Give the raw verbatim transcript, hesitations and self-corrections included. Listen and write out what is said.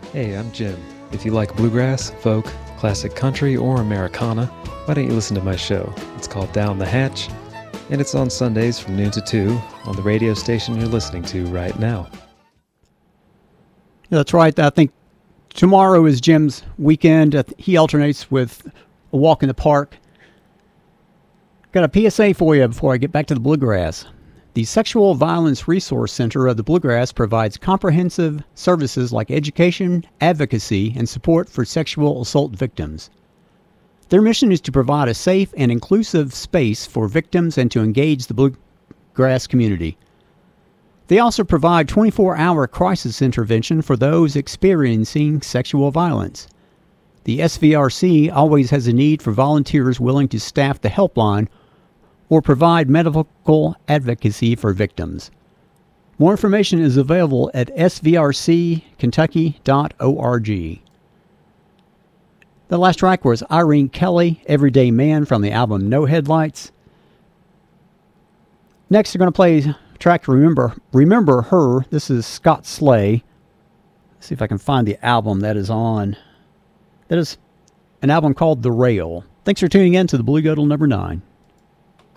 Hey, I'm Jim. If you like bluegrass, folk, classic country, or Americana, why don't you listen to my show? It's called Down the Hatch, and it's on Sundays from noon to two on the radio station you're listening to right now. That's right. I think tomorrow is Jim's weekend. He alternates with a walk in the park. Got a P S A for you before I get back to the bluegrass. The Sexual Violence Resource Center of the Bluegrass provides comprehensive services like education, advocacy, and support for sexual assault victims. Their mission is to provide a safe and inclusive space for victims and to engage the bluegrass community. They also provide twenty-four hour crisis intervention for those experiencing sexual violence. The S V R C always has a need for volunteers willing to staff the helpline or provide medical advocacy for victims. More information is available at s v r c kentucky dot org. The last track was Irene Kelly, Everyday Man, from the album No Headlights. Next, we're going to play a track Remember, Remember Her. This is Scott Slay. Let's see if I can find the album that is on. That is an album called The Rail. Thanks for tuning in to the Blue Yodel number nine.